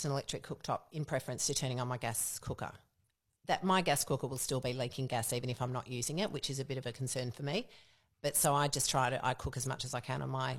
just an electric cooktop in preference to turning on my gas cooker. That my gas cooker will still be leaking gas even if I'm not using it, which is a bit of a concern for me. But so I just I cook as much as I can on my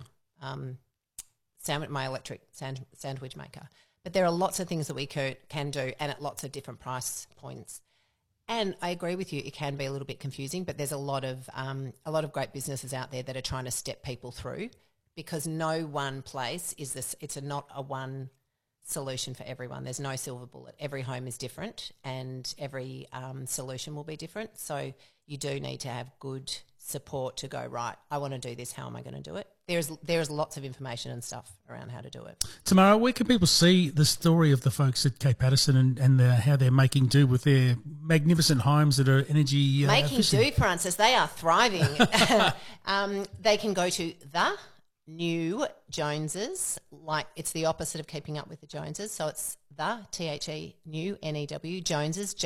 my electric sandwich maker. But there are lots of things that we can do, and at lots of different price points. And I agree with you, it can be a little bit confusing, but there's a lot of great businesses out there that are trying to step people through, because no one place is this. It's not a one solution for everyone. There's no silver bullet. Every home is different, and every solution will be different. So you do need to have good support to go, right, I want to do this. How am I going to do it? There's lots of information and stuff around how to do it. Tamara, where can people see the story of the folks at Cape Patterson and how they're making do with their magnificent homes that are energy making efficient? Do, Francis? They are thriving. They can go to the New Joneses, like it's the opposite of Keeping Up with the Joneses. So it's the THE New NEW Joneses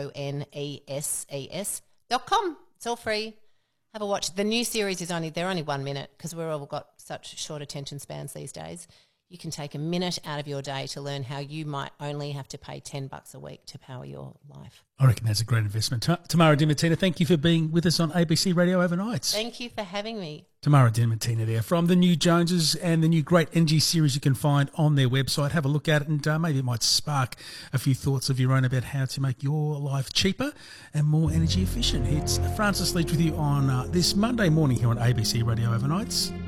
JONESES.com. It's all free. Have a watch. The new series they're only 1 minute, because we've all got such short attention spans these days. You can take a minute out of your day to learn how you might only have to pay $10 a week to power your life. I reckon that's a great investment. Tamara Diamantina, thank you for being with us on ABC Radio Overnights. Thank you for having me. Tamara Diamantina there from the New Joneses and the new Great Energy series you can find on their website. Have a look at it, and maybe it might spark a few thoughts of your own about how to make your life cheaper and more energy efficient. It's Francis Leach with you on this Monday morning here on ABC Radio Overnights.